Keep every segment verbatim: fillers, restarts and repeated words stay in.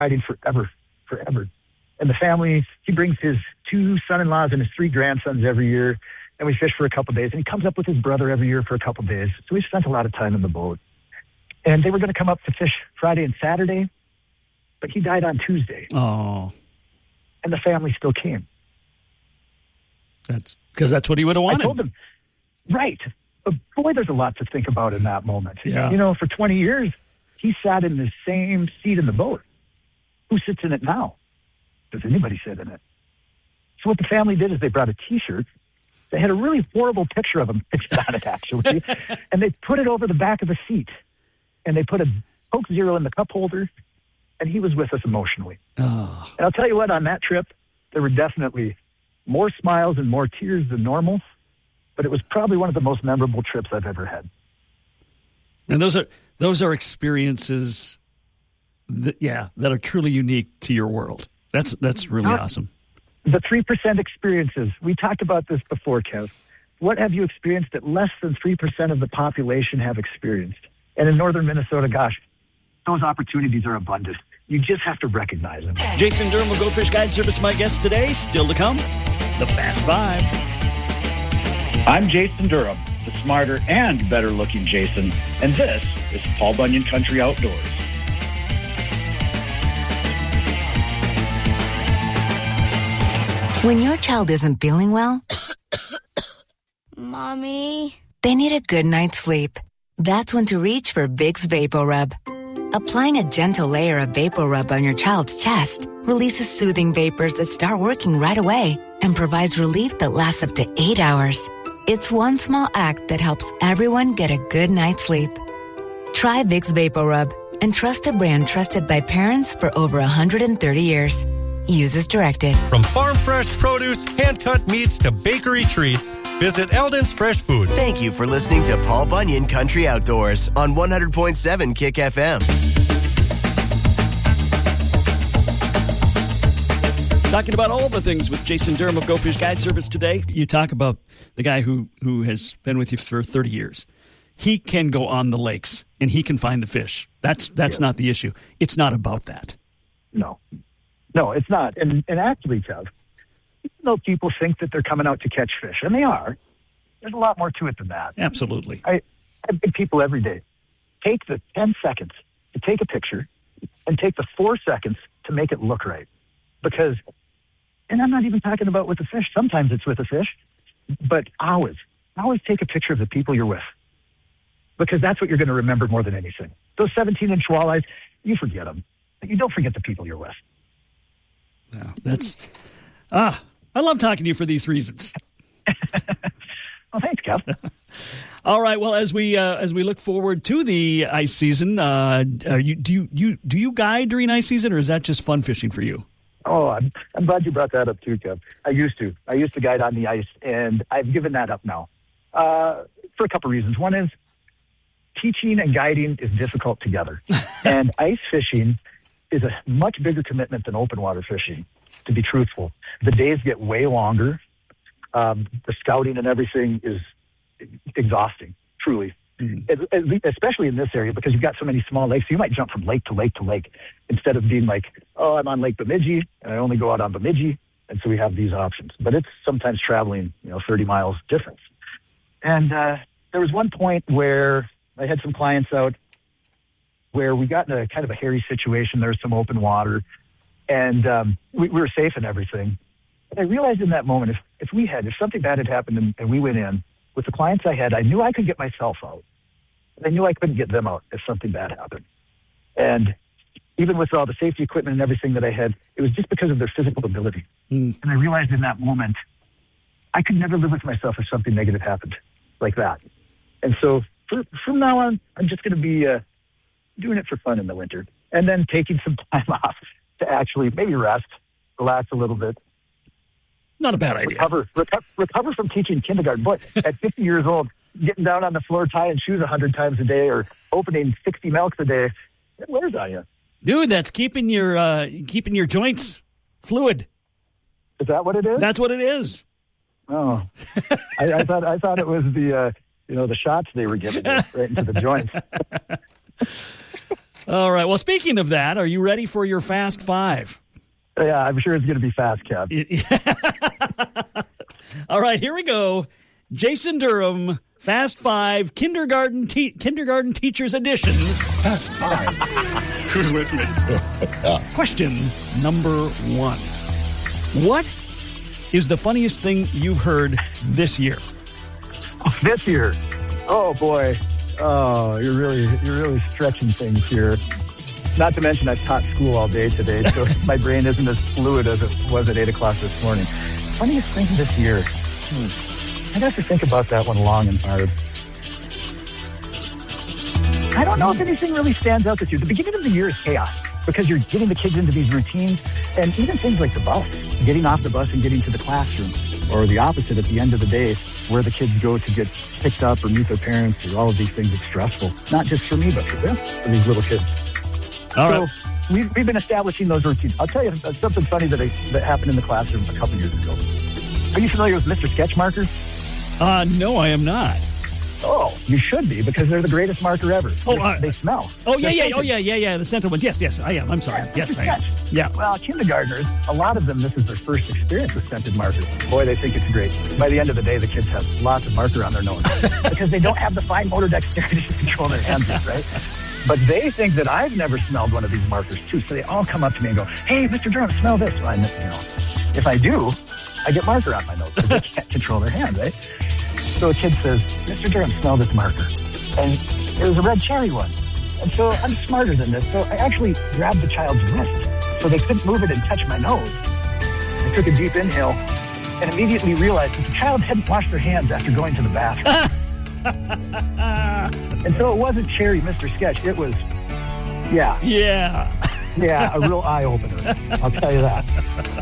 riding forever, forever. And the family, he brings his two son-in-laws and his three grandsons every year, and we fish for a couple of days. And he comes up with his brother every year for a couple of days. So we spent a lot of time in the boat. And they were going to come up to fish Friday and Saturday, but he died on Tuesday. Oh. And the family still came. That's because that's what he would have wanted. I told them, right. But boy, there's a lot to think about in that moment. Yeah. You know, for twenty years, he sat in the same seat in the boat. Who sits in it now? Does anybody sit in it? So what the family did is they brought a T-shirt. They had a really horrible picture of him pictured on it, actually. And they put it over the back of the seat. And they put a Coke Zero in the cup holder. And he was with us emotionally. Oh. And I'll tell you what, on that trip, there were definitely more smiles and more tears than normal. But it was probably one of the most memorable trips I've ever had. And those are those are experiences, that, yeah, that are truly unique to your world. That's that's really Not, awesome. The three percent experiences. We talked about this before, Kev. What have you experienced that less than three percent of the population have experienced? And in northern Minnesota, gosh, those opportunities are abundant. You just have to recognize them. Jason Durham will Go Fish Guide Service, my guest today. Still to come, the Fast Five. I'm Jason Durham, the smarter and better-looking Jason, and this is Paul Bunyan Country Outdoors. When your child isn't feeling well, Mommy, they need a good night's sleep. That's when to reach for Vicks VapoRub. Applying a gentle layer of VapoRub on your child's chest releases soothing vapors that start working right away and provides relief that lasts up to eight hours. It's one small act that helps everyone get a good night's sleep. Try Vicks VapoRub and trust a brand trusted by parents for over one hundred thirty years. Use as directed. From farm fresh produce, hand-cut meats to bakery treats, visit Eldon's Fresh Food. Thank you for listening to Paul Bunyan Country Outdoors on one hundred point seven Kick F M. Talking about all the things with Jason Durham of Go Fish Guide Service today. You talk about the guy who, who has been with you for thirty years. He can go on the lakes and he can find the fish. That's that's Yeah. not the issue. It's not about that. No. No, it's not. And, and actually, Kev, even though people think that they're coming out to catch fish, and they are, there's a lot more to it than that. Absolutely. I, I beg people every day, take the ten seconds to take a picture and take the four seconds to make it look right. Because, and I'm not even talking about with the fish. Sometimes it's with the fish, but always, always take a picture of the people you're with. Because that's what you're going to remember more than anything. Those seventeen-inch walleyes, you forget them. But you don't forget the people you're with. No, that's, ah, I love talking to you for these reasons. Well, thanks, Kev. All right. Well, as we uh, as we look forward to the ice season, uh, are you, do you you do you guide during ice season, or is that just fun fishing for you? Oh, I'm, I'm glad you brought that up too, Kev. I used to. I used to guide on the ice, and I've given that up now uh, for a couple reasons. One is teaching and guiding is difficult together, and ice fishing is a much bigger commitment than open water fishing, to be truthful. The days get way longer. Um, the scouting and everything is exhausting, truly. Mm-hmm. Especially in this area, because you've got so many small lakes. You might jump from lake to lake to lake instead of being like, oh, I'm on Lake Bemidji, and I only go out on Bemidji. And so we have these options. But it's sometimes traveling, you know, thirty miles difference. And uh, there was one point where I had some clients out where we got in a kind of a hairy situation. There was some open water, and um, we, we were safe and everything. But I realized in that moment, if, if we had, if something bad had happened and, and we went in, with the clients I had, I knew I could get myself out. I knew I couldn't get them out if something bad happened. And even with all the safety equipment and everything that I had, it was just because of their physical ability. Mm. And I realized in that moment, I could never live with myself if something negative happened like that. And so for, from now on, I'm just going to be uh, doing it for fun in the winter, and then taking some time off to actually maybe rest, relax a little bit. Not a bad idea. Recover, recover, recover from teaching kindergarten. Boy, at fifty years old, getting down on the floor, tying shoes a hundred times a day, or opening sixty milks a day, it wears on you. Dude, that's keeping your uh, keeping your joints fluid. Is that what it is? That's what it is. Oh, I, I thought I thought it was the uh, you know the shots they were giving you right into the joints. All right. Well, speaking of that, are you ready for your Fast Five? Yeah, I'm sure it's going to be fast, Kev. It, all right, here we go. Jason Durham, Fast Five, Kindergarten te- Kindergarten Teachers Edition. Fast Five. Who's with me? Question number one. What is the funniest thing you've heard this year? This year? Oh, boy. Oh, you're really you're really stretching things here. Not to mention I've taught school all day today, so my brain isn't as fluid as it was at eight o'clock this morning. Funniest thing this year? Hmm. I'd have to think about that one long and hard. I don't know if anything really stands out this year. The beginning of the year is chaos because you're getting the kids into these routines, and even things like the bus, getting off the bus and getting to the classroom, or the opposite at the end of the day, where the kids go to get picked up or meet their parents, or all of these things. It's stressful, not just for me, but for them, for these little kids. All so right. we've, we've been establishing those routines. I'll tell you something funny that, I, that happened in the classroom a couple years ago. Are you familiar with Mister Sketch markers? Uh, no, I am not. Oh, you should be, because they're the greatest marker ever. Oh, uh, they smell. Oh, yeah, They're yeah, scented. oh, yeah, yeah, yeah, the center ones. Yes, yes, I am. I'm sorry. Yeah, Yes, Mister I am. Sketch. Yeah. Well, kindergartners, a lot of them, this is their first experience with scented markers. Boy, they think it's great. By the end of the day, the kids have lots of marker on their nose because they don't have the fine motor dexterity to control their hands, right? But they think that I've never smelled one of these markers, too. So they all come up to me and go, hey, Mister Durham, smell this. Well, I, you know, if I do, I get marker on my nose because they can't control their hand, right? So a kid says, Mister Durham, smell this marker. And it was a red cherry one. And so I'm smarter than this. So I actually grabbed the child's wrist so they couldn't move it and touch my nose. I took a deep inhale and immediately realized that the child hadn't washed their hands after going to the bathroom. And so it wasn't cherry Mister Sketch. It was, yeah. Yeah. Yeah, a real eye-opener. I'll tell you that.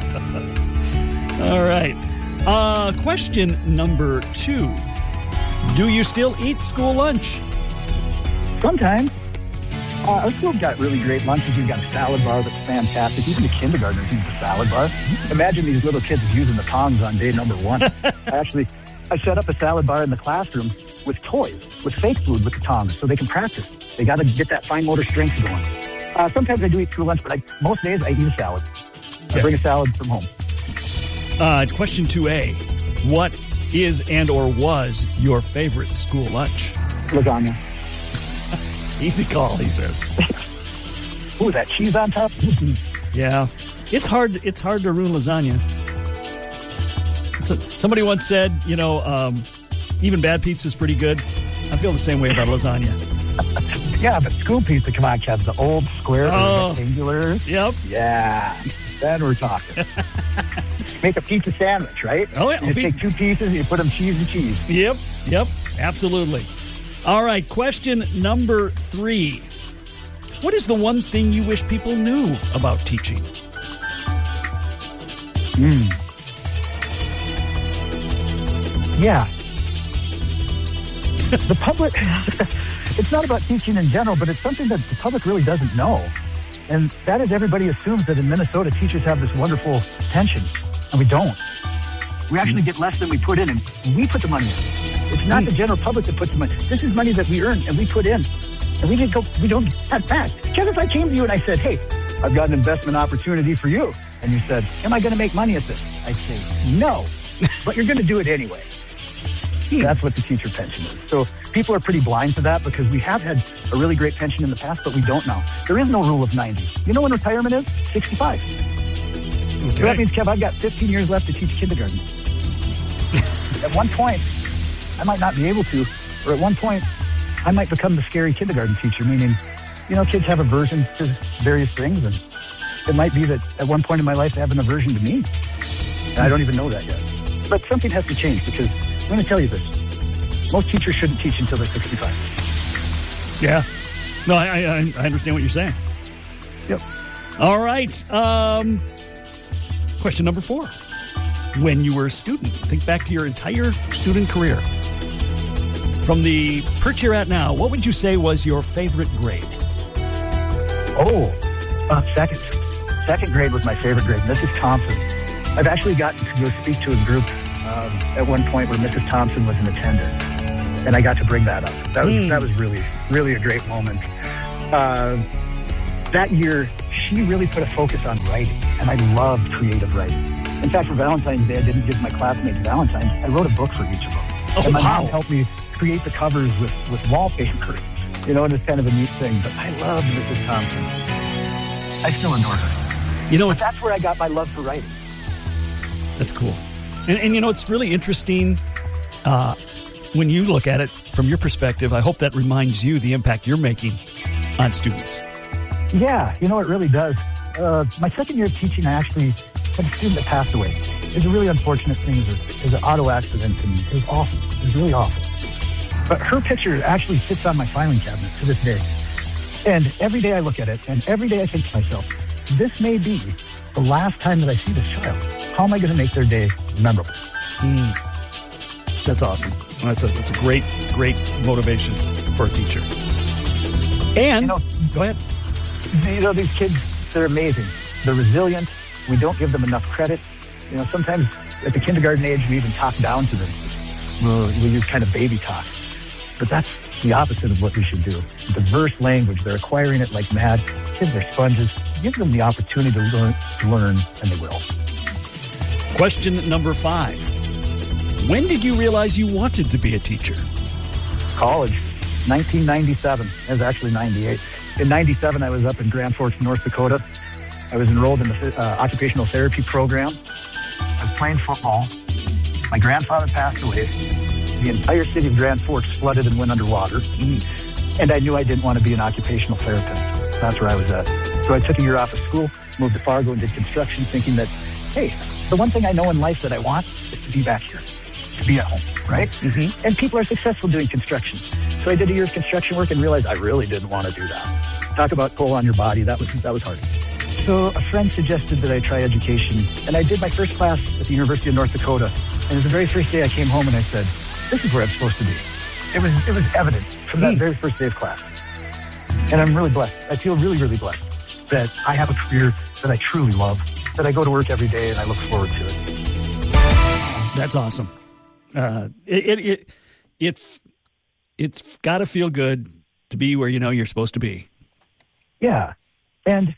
All right. Uh, question number two. Do you still eat school lunch? Sometimes. Uh, our school's got really great lunches. We've got a salad bar that's fantastic. Even the kindergartners use the salad bar. Imagine these little kids using the tongs on day number one. I actually, I set up a salad bar in the classroom with toys, with fake food with the tongs, so they can practice. They got to get that fine motor strength going. Uh, sometimes I do eat school lunch, but I, most days I eat a salad. I bring a salad from home. Uh, question two A. What is and or was your favorite school lunch? Lasagna. Easy call, he says. Ooh, that cheese on top? Yeah. It's hard It's hard to ruin lasagna. So, somebody once said, you know, um, even bad pizza is pretty good. I feel the same way about lasagna. Yeah, but school pizza, come on, Kev. The old square, Oh. rectangular. Yep. Yeah, then we're talking. Make a pizza sandwich, right? Oh, yeah. You just take two pieces, you put them cheese and cheese. Yep. Yep. Absolutely. All right. Question number three. What is the one thing you wish people knew about teaching? Mm. Yeah. The public, it's not about teaching in general, but it's something that the public really doesn't know. And that is, everybody assumes that in Minnesota, teachers have this wonderful pension, and we don't. We actually get less than we put in, and we put the money in. It's not the general public that puts the money. This is money that we earn and we put in, and we didn't go. We don't get that back. Kev, if I came to you and I said, "Hey, I've got an investment opportunity for you," and you said, "Am I going to make money at this?" I'd say, "No, but you're going to do it anyway." That's what the teacher pension is. So people are pretty blind to that because we have had a really great pension in the past, but we don't now. There is no rule of ninety. You know when retirement is? sixty-five. Okay. So that means, Kev, I've got fifteen years left to teach kindergarten. At one point, I might not be able to, or at one point, I might become the scary kindergarten teacher, meaning, you know, kids have aversion to various things, and it might be that at one point in my life they have an aversion to me. And I don't even know that yet. But something has to change because I'm going to tell you this. Most teachers shouldn't teach until they're sixty-five. Yeah. No, I, I, I understand what you're saying. Yep. All right. Um, question number four. When you were a student, think back to your entire student career. From the perch you're at now, what would you say was your favorite grade? Oh, uh, second. Second grade was my favorite grade. Missus Thompson. I've actually gotten to go speak to a group um, at one point where Missus Thompson was in attendance, and I got to bring that up. That was mm. that was really, really a great moment. Uh, that year, she really put a focus on writing, and I loved creative writing. In fact, for Valentine's Day, I didn't give my classmates Valentine's. I wrote a book for each of them. Oh, and my wow. mom helped me create the covers with, with wallpaper. You know, and it's kind of a neat thing. But I love Missus Thompson. I still adore her. You know, But it's, that's where I got my love for writing. that's cool. And, and, you know, it's really interesting uh, when you look at it from your perspective. I hope that reminds you the impact you're making on students. Yeah, you know, it really does. Uh, my second year of teaching, I actually had a student that passed away. It was a really unfortunate thing. It was, a, it was an auto accident, and it was awful. It was really awful. But her picture actually sits on my filing cabinet to this day. And every day I look at it, and every day I think to myself, this may be the last time that I see this child. How am I going to make their day memorable? Mm. That's awesome. That's a, that's a great, great motivation for a teacher. And, You know, go ahead. You know, these kids, they're amazing. They're resilient. We don't give them enough credit. You know, sometimes at the kindergarten age, we even talk down to them. We'll, we'll use kind of baby talk. But that's the opposite of what we should do. Diverse language, they're acquiring it like mad. Kids are sponges. Give them the opportunity to learn, to learn, and they will. Question number five. When did you realize you wanted to be a teacher? College, nineteen ninety-seven. It was actually ninety-eight. In ninety-seven, I was up in Grand Forks, North Dakota. I was enrolled in the uh, occupational therapy program. I was playing football. My grandfather passed away. The entire city of Grand Forks flooded and went underwater. Mm. And I knew I didn't want to be an occupational therapist. That's where I was at. So I took a year off of school, moved to Fargo and did construction, thinking that, hey, the one thing I know in life that I want is to be back here, to be at home, right? Mm-hmm. And people are successful doing construction. So I did a year of construction work and realized I really didn't want to do that. Talk about toll on your body. That was, that was hard. So a friend suggested that I try education, and I did my first class at the University of North Dakota. And it was the very first day I came home and I said, this is where I'm supposed to be. It was it was evident from that very first day of class. And I'm really blessed. I feel really, really blessed that I have a career that I truly love, that I go to work every day and I look forward to it. That's awesome. Uh, it, it, it, it's it's got to feel good to be where you know you're supposed to be. Yeah. And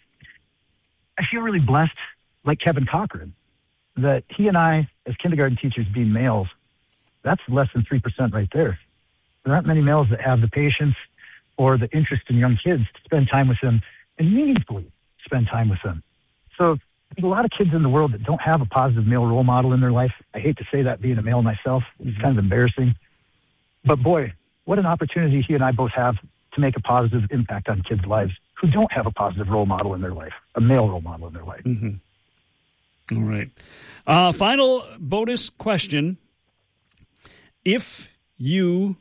I feel really blessed, like Kevin Cochran, that he and I, as kindergarten teachers being males, that's less than three percent right there. There aren't many males that have the patience or the interest in young kids to spend time with them and meaningfully spend time with them. So there's a lot of kids in the world that don't have a positive male role model in their life. I hate to say that being a male myself. It's kind of embarrassing. But boy, what an opportunity he and I both have to make a positive impact on kids' lives who don't have a positive role model in their life, a male role model in their life. Mm-hmm. All right. Uh, final bonus question. If you...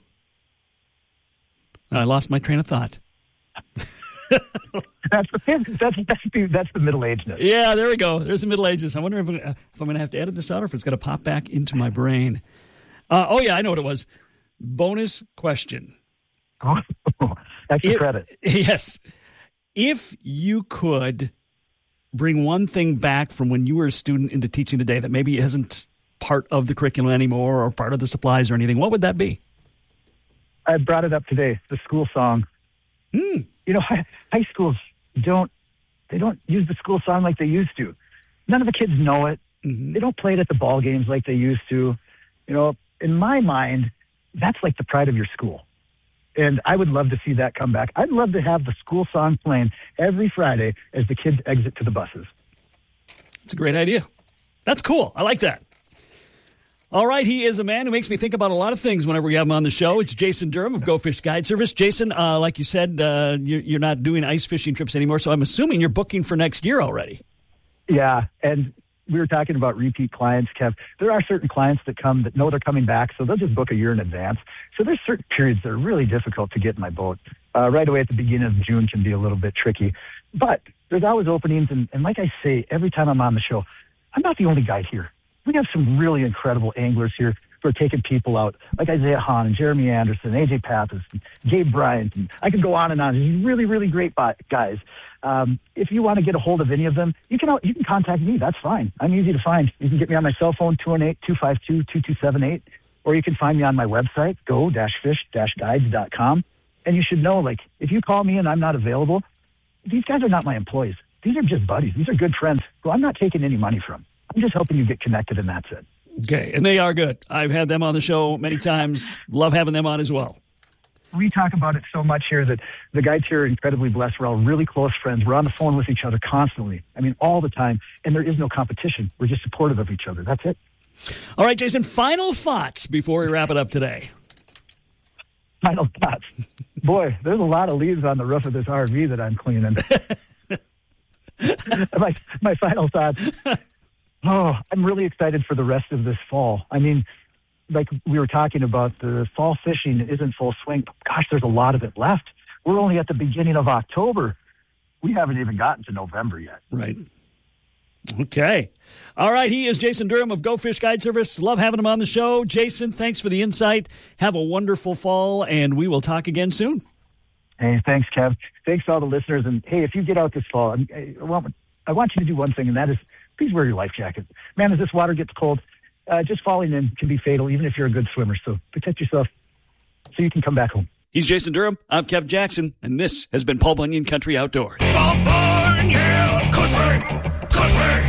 I lost my train of thought. that's, the, that's, that's, the, that's the middle ageness. Yeah, there we go. There's the Middle Ages. I wonder if, if I'm going to have to edit this out or if it's going to pop back into my brain. Uh, oh, yeah, I know what it was. Bonus question. Oh, extra If- credit. Yes. If you could bring one thing back from when you were a student into teaching today that maybe isn't part of the curriculum anymore or part of the supplies or anything, what would that be? I brought it up today, the school song. Mm. You know, high, high schools don't, they don't use the school song like they used to. None of the kids know it. Mm-hmm. They don't play it at the ball games like they used to. You know, in my mind, that's like the pride of your school. And I would love to see that come back. I'd love to have the school song playing every Friday as the kids exit to the buses. It's a great idea. That's cool. I like that. All right, he is a man who makes me think about a lot of things whenever we have him on the show. It's Jason Durham of Go Fish Guide Service. Jason, uh, like you said, uh, you're, you're not doing ice fishing trips anymore, so I'm assuming you're booking for next year already. Yeah, and we were talking about repeat clients, Kev. There are certain clients that come that know they're coming back, so they'll just book a year in advance. So there's certain periods that are really difficult to get in my boat. Uh, right away at the beginning of June can be a little bit tricky. But there's always openings, and, and like I say, every time I'm on the show, I'm not the only guide here. We have some really incredible anglers here who are taking people out, like Isaiah Hahn and Jeremy Anderson, A J Pappas, and Gabe Bryant. And I could go on and on. These really, really great guys. Um, if you want to get a hold of any of them, you can you can contact me. That's fine. I'm easy to find. You can get me on my cell phone, two one eight, two five two, two two seven eight, or you can find me on my website, go dash fish dash guides dot com. And you should know, like, if you call me and I'm not available, these guys are not my employees. These are just buddies. These are good friends who I'm not taking any money from. I'm just helping you get connected, and that's it. Okay, and they are good. I've had them on the show many times. Love having them on as well. We talk about it so much here that the guys here are incredibly blessed. We're all really close friends. We're on the phone with each other constantly. I mean, all the time. And there is no competition. We're just supportive of each other. That's it. All right, Jason, final thoughts before we wrap it up today. Final thoughts. Boy, there's a lot of leaves on the roof of this R V that I'm cleaning. my, my final thoughts. Oh, I'm really excited for the rest of this fall. I mean, like we were talking about, the fall fishing isn't full swing. Gosh, there's a lot of it left. We're only at the beginning of October. We haven't even gotten to November yet. Right. Okay. All right. He is Jason Durham of Go Fish Guide Service. Love having him on the show. Jason, thanks for the insight. Have a wonderful fall, and we will talk again soon. Hey, thanks, Kev. Thanks to all the listeners. And, hey, if you get out this fall, I want, I want you to do one thing, and that is please wear your life jacket. Man, as this water gets cold, uh, just falling in can be fatal, even if you're a good swimmer. So protect yourself so you can come back home. He's Jason Durham. I'm Kev Jackson, and this has been Paul Bunyan Country Outdoors. Paul Bunyan Country, Country.